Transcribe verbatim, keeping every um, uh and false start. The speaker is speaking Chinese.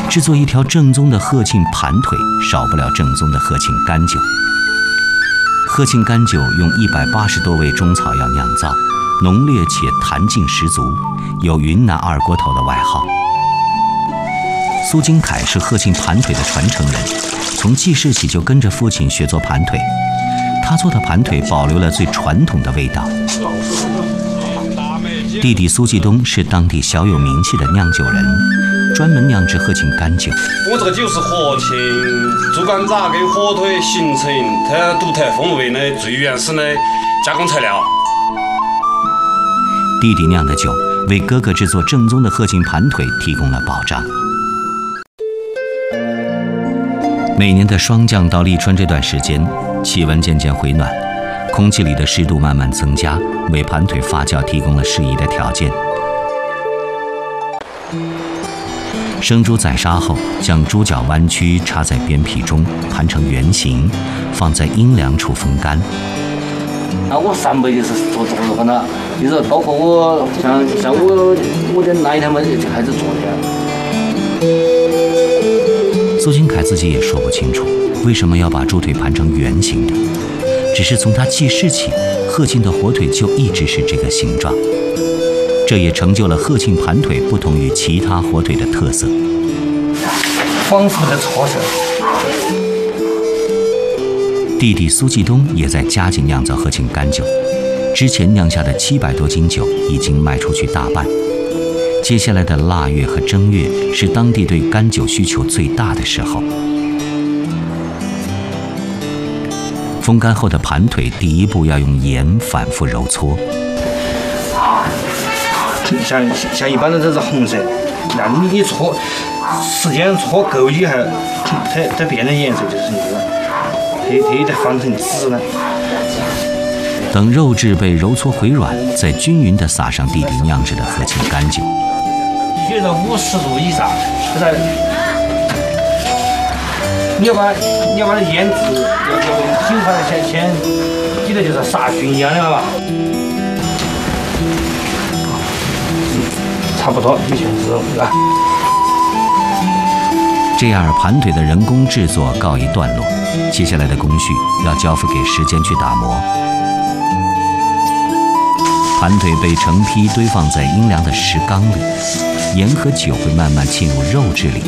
制作一条正宗的鹤庆盘腿，少不了正宗的鹤庆干酒。鹤庆干酒用一百八十多味中草药酿造，浓烈且弹劲十足，有云南二锅头的外号。苏金凯是鹤庆盘腿的传承人，从记事起就跟着父亲学做盘腿。他做的盘腿保留了最传统的味道。弟弟苏继东是当地小有名气的酿酒人，专门酿制鹤庆干酒。 我这个酒是鹤庆猪肝杂跟火腿形成它独特风味的最原始的加工材料。 弟弟酿的酒为哥哥制作正宗的鹤庆盘腿提供了保障。每年的霜降到立春这段时间，气温渐渐回暖，空气里的湿度慢慢增加，为盘腿发酵提供了适宜的条件。生猪宰杀后，将猪脚弯曲插在边皮中，盘成圆形，放在阴凉处风干。 那我上辈就是做这个的，就是包括我像像我我的那一天嘛就开始做的。 苏金凯自己也说不清楚，为什么要把猪腿盘成圆形的，只是从他记事起，鹤庆的火腿就一直是这个形状。这也成就了鹤庆盘腿不同于其他火腿的特色。 丰富的特色。 弟弟苏继东也在加紧酿造鹤庆干酒，之前酿下的七百多斤酒已经卖出去大半。接下来的腊月和正月是当地对干酒需求最大的时候。风干后的盘腿，第一步要用盐反复揉搓。 像像一般的这是红色，那你你搓时间搓够以后，它它变成颜色就是那个，它它也得放成紫了。 等肉质被揉搓回软，再均匀地撒上弟弟酿制的鹤庆干酒。 必须在五十度以上，就是你要把你要把它腌制，要要用尽快的先先，记得就是杀菌一样的嘛。差不多就全是了。 这样盘腿的人工制作告一段落，接下来的工序要交付给时间去打磨。盘腿被成批堆放在阴凉的石缸里，盐和酒会慢慢浸入肉质里，